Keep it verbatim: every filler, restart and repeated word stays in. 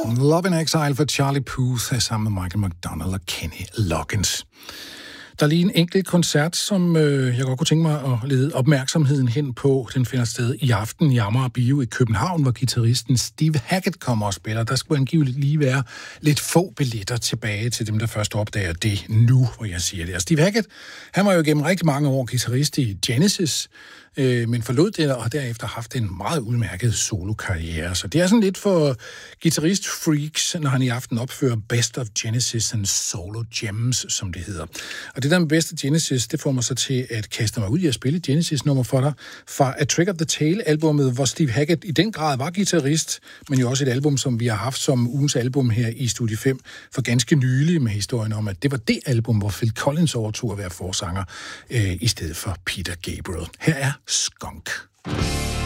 Love in Exile for Charlie Puth sammen med Michael McDonald og Kenny Loggins. Der er lige en enkelt koncert, som øh, jeg godt kunne tænke mig at lede opmærksomheden hen på. Den finder sted i aften i Amager Bio i København, hvor guitaristen Steve Hackett kommer og spiller. Der skulle angiveligt lige være lidt få billetter tilbage til dem, der først opdager det nu, hvor jeg siger det. Og Steve Hackett, han var jo gennem rigtig mange år guitarist i Genesis, øh, men forlod det og har derefter haft en meget udmærket solokarriere. Så det er sådan lidt for guitarist-freaks, når han i aften opfører Best of Genesis and Solo Gems, som det hedder. Og det der med Best of Genesis, det får mig så til at kaste mig ud i at spille Genesis-nummer for dig fra A Trick of the Tail-albummet, hvor Steve Hackett i den grad var guitarist, men jo også et album, som vi har haft som ugens album her i Studie fem for ganske nylig, med historien om, at det var det album, hvor Phil Collins overtog at være forsanger øh, i stedet for Peter Gabriel. Her er Skunk.